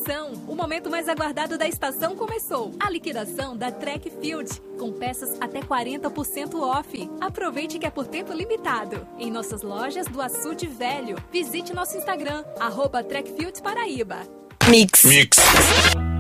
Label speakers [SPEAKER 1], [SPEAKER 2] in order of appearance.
[SPEAKER 1] Atenção, o momento mais aguardado da estação começou. A liquidação da Track Field, com peças até 40% off. Aproveite que é por tempo limitado. Em nossas lojas do Açude Velho. Visite nosso Instagram, @TrackFieldParaíba.
[SPEAKER 2] Mix.